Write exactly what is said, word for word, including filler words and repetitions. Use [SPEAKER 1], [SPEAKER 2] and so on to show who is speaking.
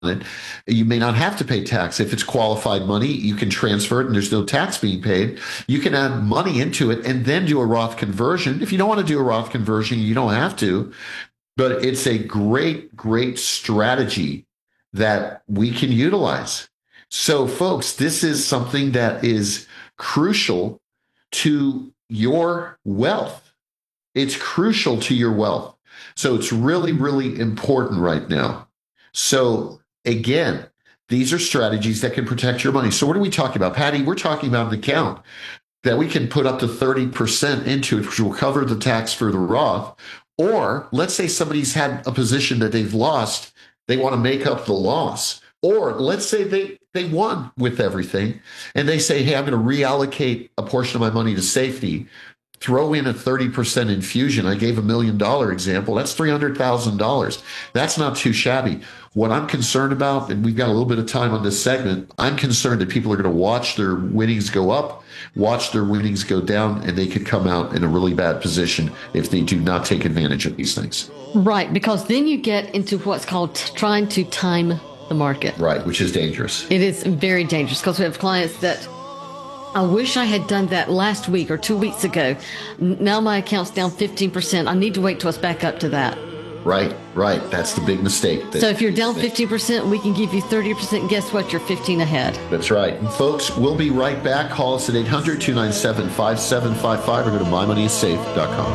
[SPEAKER 1] it, you may not have to pay tax. If it's qualified money, you can transfer it and there's no tax being paid. You can add money into it and then do a Roth conversion. If you don't want to do a Roth conversion, you don't have to, but it's a great, great strategy that we can utilize. So, folks, this is something that is crucial to your wealth. It's crucial to your wealth. So it's really, really important right now. So again, these are strategies that can protect your money. So what are we talking about, Patty? We're talking about an account that we can put up to thirty percent into it, which will cover the tax for the Roth. Or let's say somebody's had a position that they've lost. They want to make up the loss. Or let's say they, they won with everything and they say, hey, I'm going to reallocate a portion of my money to safety. Throw in a thirty percent infusion. I gave a million dollar example. That's three hundred thousand dollars. That's not too shabby. What I'm concerned about, and we've got a little bit of time on this segment, I'm concerned that people are going to watch their winnings go up, watch their winnings go down, and they could come out in a really bad position if they do not take advantage of these things.
[SPEAKER 2] Right, because then you get into what's called t- trying to time the market.
[SPEAKER 1] Right, which is dangerous.
[SPEAKER 2] It is very dangerous because we have clients that, I wish I had done that last week or two weeks ago. Now my account's down fifteen percent. I need to wait till it's back up to that.
[SPEAKER 1] Right, right. That's the big mistake.
[SPEAKER 2] So if you're down fifteen percent, we can give you thirty percent. And guess what? You're fifteen ahead.
[SPEAKER 1] That's right. And folks, we'll be right back. Call us at eight hundred, two nine seven, five seven five five or go to my money is safe dot com.